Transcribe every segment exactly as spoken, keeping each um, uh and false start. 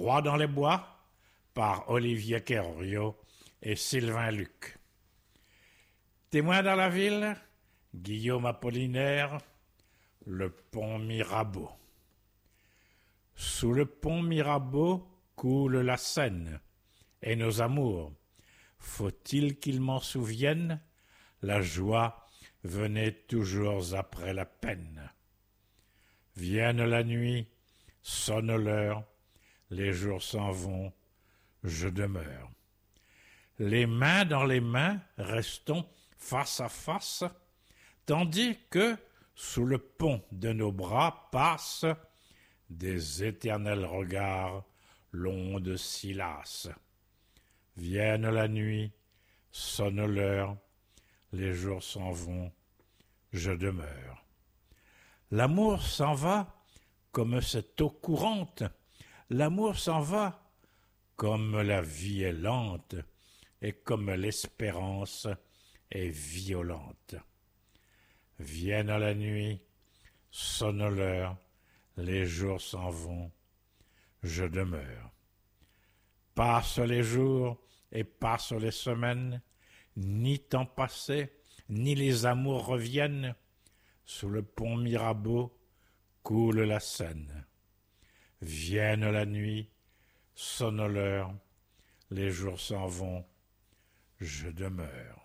Roi dans les bois, par Olivier Querio et Sylvain Luc. Témoin dans la ville, Guillaume Apollinaire, le pont Mirabeau. Sous le pont Mirabeau coule la Seine, et nos amours, faut-il qu'ils m'en souviennent, la joie venait toujours après la peine. Vienne la nuit, sonne l'heure, les jours s'en vont, je demeure. Les mains dans les mains, restons face à face, tandis que, sous le pont de nos bras, passent des éternels regards, l'onde s'y lasse. Vienne la nuit, sonne l'heure, les jours s'en vont, je demeure. L'amour s'en va comme cette eau courante, l'amour s'en va comme la vie est lente et comme l'espérance est violente. Vienne la nuit, sonne l'heure, les jours s'en vont, je demeure. Passent les jours et passent les semaines, ni temps passé, ni les amours reviennent. Sous le pont Mirabeau coule la Seine. Vienne la nuit, sonne l'heure, les jours s'en vont, je demeure.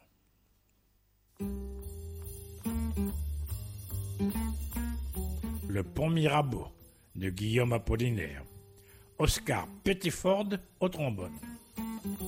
Le pont Mirabeau de Guillaume Apollinaire. Oscar Pettiford au trombone.